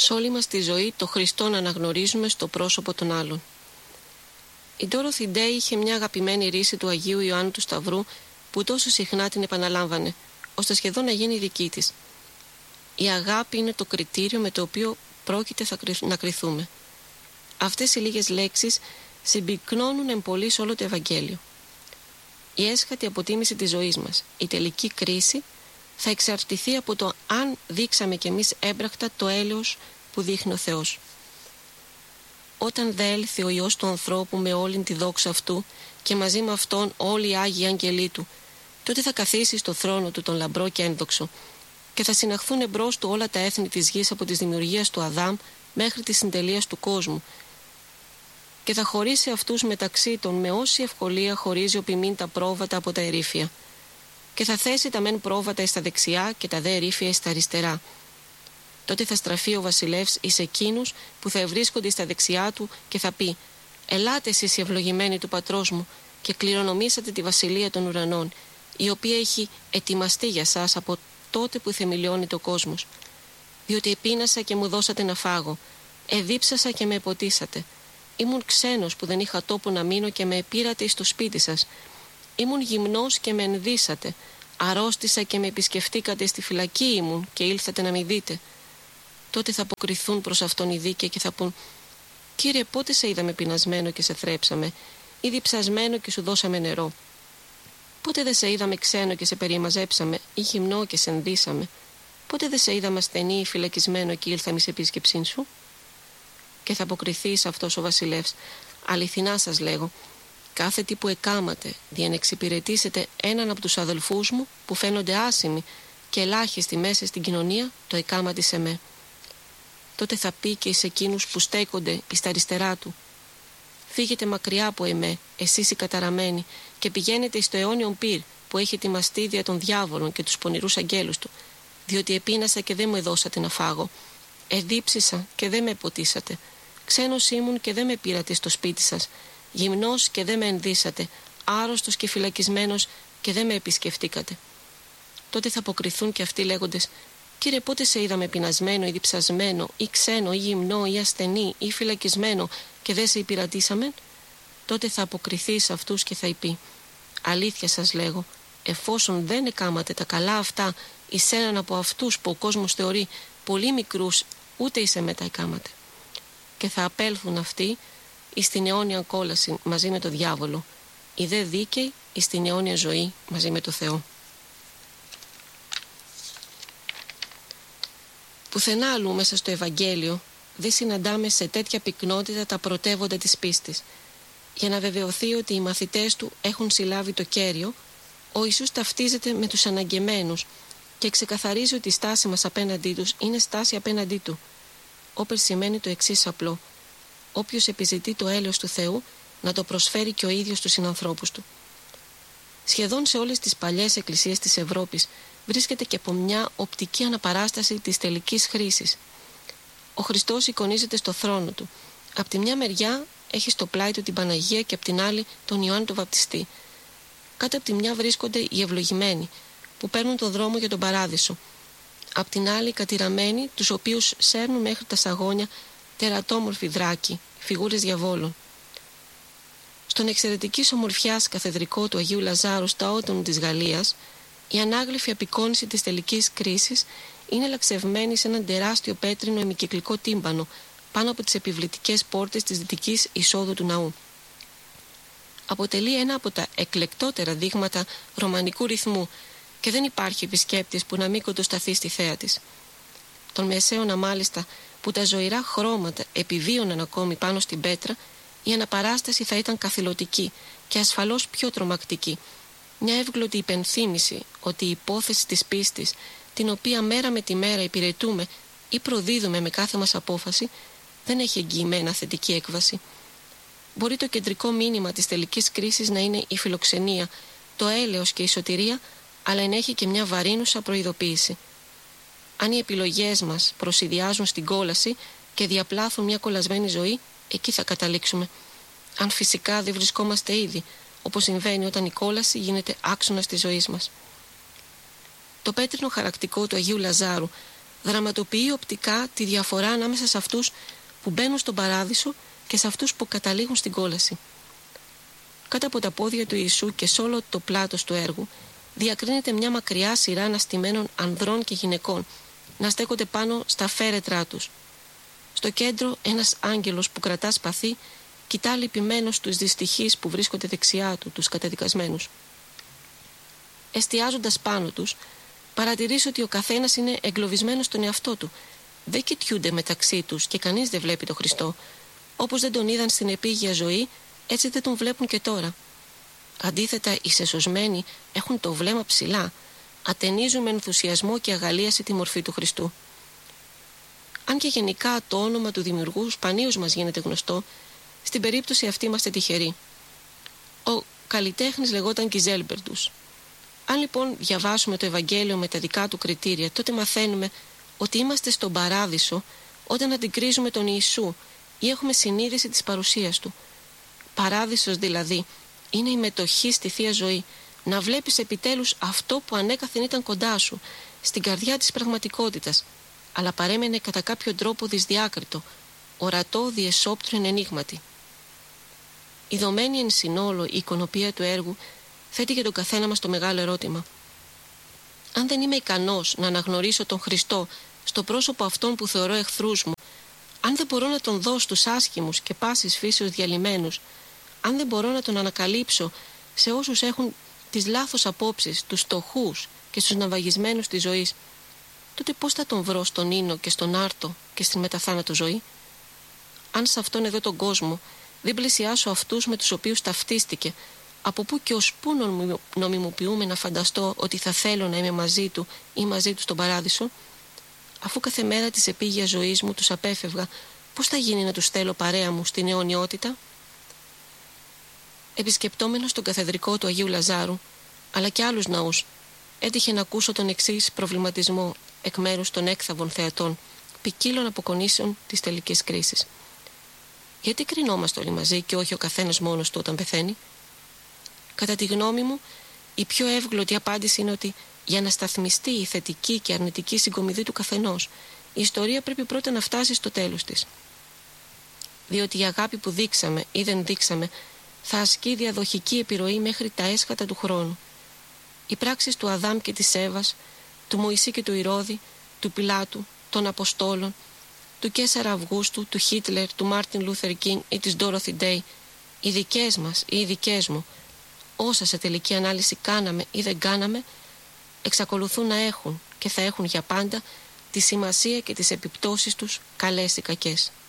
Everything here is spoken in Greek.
Σ' όλη μας τη ζωή το Χριστό να αναγνωρίζουμε στο πρόσωπο των άλλων. Η Ντόροθι Ντέι είχε μια αγαπημένη ρίση του Αγίου Ιωάννου του Σταυρού που τόσο συχνά την επαναλάμβανε, ώστε σχεδόν να γίνει δική της. Η αγάπη είναι το κριτήριο με το οποίο πρόκειται να κριθούμε. Αυτές οι λίγες λέξεις συμπυκνώνουν εμπολής όλο το Ευαγγέλιο. Η έσχατη αποτίμηση της ζωής μας, η τελική κρίση, θα εξαρτηθεί από το αν δείξαμε κι εμείς έμπρακτα το έλεος που δείχνει ο Θεός. Όταν δε έλθει ο Υιός του ανθρώπου με όλη τη δόξα αυτού και μαζί με αυτόν όλοι οι Άγιοι Άγγελοι του, τότε θα καθίσει στο θρόνο του τον λαμπρό και ένδοξο και θα συναχθούν εμπρός του όλα τα έθνη της γης από της δημιουργίας του Αδάμ μέχρι της συντελείας του κόσμου και θα χωρίσει αυτούς μεταξύ των με όση ευκολία χωρίζει ο ποιμήν τα πρόβατα από τα ερήφια και θα θέσει τα μεν πρόβατα εις τα δεξιά και τα δε ερήφια εις τα αριστερά. Τότε θα στραφεί ο βασιλεύς εις εκείνους που θα ευρίσκονται στα δεξιά του και θα πει «Ελάτε εσείς οι ευλογημένοι του πατρός μου και κληρονομήσατε τη βασιλεία των ουρανών, η οποία έχει ετοιμαστεί για σας από τότε που θεμελιώνεται ο κόσμος. Διότι επίνασα και μου δώσατε να φάγω, εδίψασα και με εποτίσατε. Ήμουν ξένος που δεν είχα τόπο να μείνω και με επήρατε εις το σπίτι σας. Ήμουν γυμνός και με ενδύσατε, αρρώστησα και με επισκεφτήκατε στη φυλακή ήμουν και ήλθατε να με δείτε». Τότε θα αποκριθούν προς αυτόν οι δίκαιοι και θα πούν «Κύριε, πότε σε είδαμε πεινασμένο και σε θρέψαμε, ή διψασμένο και σου δώσαμε νερό? Πότε δεν σε είδαμε ξένο και σε περιεμαζέψαμε, ή γυμνό και σε ενδύσαμε? Πότε δεν σε είδαμε ασθενή ή φυλακισμένο και ήλθαμε σε επίσκεψήν σου?» Και θα αποκριθεί σε αυτός ο βασιλεύς «Αληθινά σας λέγω, κάθε τι που εκάματε, δια να εξυπηρετήσετε έναν από τους αδελφούς μου που φαίνονται άσημοι και ελάχιστοι μέσα στην κοινωνία, το εκάματε σε με». Τότε θα πει και εις εκείνους που στέκονται εις τα αριστερά του «Φύγετε μακριά από εμέ, εσείς οι καταραμένοι, και πηγαίνετε εις το αιώνιον πυρ που έχει ετοιμαστεί δια των διάβολων και τους πονηρούς αγγέλους του, διότι επίνασα και δεν μου εδώσατε να φάγω, εδίψησα και δεν με εποτίσατε, ξένος ήμουν και δεν με πήρατε στο σπίτι σας, γυμνός και δεν με ενδύσατε, άρρωστος και φυλακισμένος και δεν με επισκεφτήκατε». Τότε θα αποκριθούν και αυτοί λέγοντες «Κύριε, πότε σε είδαμε πεινασμένο ή διψασμένο ή ξένο ή γυμνό ή ασθενή ή φυλακισμένο και δεν σε υπηρετήσαμε?» Τότε θα αποκριθεί σε αυτούς και θα πει «Αλήθεια σας λέγω, εφόσον δεν εκάματε τα καλά αυτά εις έναν από αυτούς που ο κόσμος θεωρεί πολύ μικρούς, ούτε εις εμέ τα εκάματε». Και θα απέλθουν αυτοί εις την αιώνια κόλαση μαζί με το διάβολο, οι δε δίκαιοι εις την αιώνια ζωή μαζί με το Θεό. Πουθενά αλλού μέσα στο Ευαγγέλιο δεν συναντάμε σε τέτοια πυκνότητα τα πρωτεύοντα της πίστης. Για να βεβαιωθεί ότι οι μαθητές του έχουν συλλάβει το κέριο, ο Ιησούς ταυτίζεται με τους αναγκεμένους και ξεκαθαρίζει ότι η στάση μας απέναντί τους είναι στάση απέναντί του. Όπερ σημαίνει το εξής απλό: όποιος επιζητεί το έλεος του Θεού, να το προσφέρει και ο ίδιος στους συνανθρώπους του. Σχεδόν σε όλες τις παλιές εκκλησίες της Ευρώπης βρίσκεται και από μια οπτική αναπαράσταση της τελικής χρήσης. Ο Χριστός εικονίζεται στο θρόνο του. Απ' τη μια μεριά έχει στο πλάι του την Παναγία και απ' την άλλη τον Ιωάννη τον Βαπτιστή. Κάτω απ' τη μια βρίσκονται οι ευλογημένοι που παίρνουν τον δρόμο για τον παράδεισο. Απ' την άλλη οι κατηραμένοι, τους οποίους σέρνουν μέχρι τα σαγόνια τερατόμορφοι δράκοι, φιγούρες διαβόλων. Στον εξαιρετικής ομορφιάς καθεδρικό του Αγίου Λαζάρου στα Ότων της Γαλλίας, η ανάγλυφη απεικόνηση της τελικής κρίσης είναι λαξευμένη σε έναν τεράστιο πέτρινο ημικυκλικό τύμπανο πάνω από τις επιβλητικές πόρτες της δυτικής εισόδου του ναού. Αποτελεί ένα από τα εκλεκτότερα δείγματα ρωμανικού ρυθμού και δεν υπάρχει επισκέπτης που να μην κοντοσταθεί στη θέα της. Τον μεσαίωνα μάλιστα, που τα ζωηρά χρώματα επιβίωναν ακόμη πάνω στην πέτρα, η αναπαράσταση θα ήταν καθηλωτική και ασφαλώς πιο τρομακτική. Μια εύγλωτη υπενθύμηση ότι η υπόθεση της πίστης, την οποία μέρα με τη μέρα υπηρετούμε ή προδίδουμε με κάθε μας απόφαση, δεν έχει εγγυημένα θετική έκβαση. Μπορεί το κεντρικό μήνυμα της τελικής κρίσης να είναι η φιλοξενία, το έλεος και η σωτηρία, αλλά ενέχει και μια βαρύνουσα προειδοποίηση. Αν οι επιλογές μας προσηδιάζουν στην κόλαση και διαπλάθουν μια κολλασμένη ζωή, εκεί θα καταλήξουμε. Αν φυσικά δεν βρισκόμαστε ήδη, όπως συμβαίνει όταν η κόλαση γίνεται άξονας της ζωής μας. Το πέτρινο χαρακτικό του Αγίου Λαζάρου δραματοποιεί οπτικά τη διαφορά ανάμεσα σε αυτούς που μπαίνουν στον παράδεισο και σε αυτούς που καταλήγουν στην κόλαση. Κάτω από τα πόδια του Ιησού και σε όλο το πλάτος του έργου διακρίνεται μια μακριά σειρά αναστημένων ανδρών και γυναικών να στέκονται πάνω στα φέρετρά τους. Στο κέντρο ένας άγγελος που κρατά σπαθί κοιτά λυπημένος τους δυστυχείς που βρίσκονται δεξιά του, τους καταδικασμένους. Εστιάζοντας πάνω τους, παρατηρείς ότι ο καθένας είναι εγκλωβισμένος στον εαυτό του. Δεν κοιτιούνται μεταξύ τους και κανείς δεν βλέπει τον Χριστό. Όπως δεν τον είδαν στην επίγεια ζωή, έτσι δεν τον βλέπουν και τώρα. Αντίθετα, οι σεσωσμένοι έχουν το βλέμμα ψηλά, ατενίζουν με ενθουσιασμό και αγαλίαση τη μορφή του Χριστού. Αν και γενικά το όνομα του Δημιουργού σπανίως μας γίνεται γνωστό, στην περίπτωση αυτή είμαστε τυχεροί. Ο καλλιτέχνης λεγόταν Κιζέλμπερντους. Αν λοιπόν διαβάσουμε το Ευαγγέλιο με τα δικά του κριτήρια, τότε μαθαίνουμε ότι είμαστε στον παράδεισο όταν αντικρίζουμε τον Ιησού ή έχουμε συνείδηση της παρουσίας του. Παράδεισος δηλαδή είναι η μετοχή στη Θεία Ζωή, να βλέπεις επιτέλους αυτό που ανέκαθεν ήταν κοντά σου, στην καρδιά της πραγματικότητας, αλλά παρέμενε κατά κάποιο τρόπο δυσδιάκριτο, ορατό διεσόπτρου εν ενίγματι. Η δομένη εν συνόλο η εικονοπία του έργου θέτει για τον καθένα μας το μεγάλο ερώτημα. Αν δεν είμαι ικανός να αναγνωρίσω τον Χριστό στο πρόσωπο αυτών που θεωρώ εχθρούς μου, αν δεν μπορώ να τον δω στους άσχημους και πάσης φύσεως διαλυμένους, αν δεν μπορώ να τον ανακαλύψω σε όσους έχουν τις λάθος απόψεις, τους φτωχούς και στους ναυαγισμένους της ζωής, τότε πώς θα τον βρω στον ίνο και στον άρτο και στην μεταθάνατο ζωή? Αν σε αυτόν εδώ τον κόσμο δεν πλησιάσω αυτούς με τους οποίους ταυτίστηκε, από πού και ως πού νομιμοποιούμε να φανταστώ ότι θα θέλω να είμαι μαζί του ή μαζί του στον παράδεισο? Αφού κάθε μέρα της επίγειας ζωής μου τους απέφευγα, πώς θα γίνει να τους θέλω παρέα μου στην αιωνιότητα? Επισκεπτόμενος τον καθεδρικό του Αγίου Λαζάρου, αλλά και άλλους ναούς, έτυχε να ακούσω τον εξής προβληματισμό εκ μέρους των έκθαβων θεατών, ποικίλων αποκονήσεων της τελικής κρίσης. Γιατί κρινόμαστε όλοι μαζί και όχι ο καθένας μόνος του όταν πεθαίνει? Κατά τη γνώμη μου, η πιο εύγλωτη απάντηση είναι ότι για να σταθμιστεί η θετική και αρνητική συγκομιδή του καθενός, η ιστορία πρέπει πρώτα να φτάσει στο τέλος της. Διότι η αγάπη που δείξαμε ή δεν δείξαμε θα ασκεί διαδοχική επιρροή μέχρι τα έσχατα του χρόνου. Οι πράξεις του Αδάμ και της Εύας, του Μωυσή και του Ηρώδη, του Πιλάτου, των Αποστόλων, του Καίσαρα Αυγούστου, του Χίτλερ, του Μάρτιν Λούθερ Κίνγκ ή της Ντόροθι Ντέι, οι δικές μας ή οι δικές μου, όσα σε τελική ανάλυση κάναμε ή δεν κάναμε, εξακολουθούν να έχουν και θα έχουν για πάντα τη σημασία και τις επιπτώσεις τους, καλές ή κακές.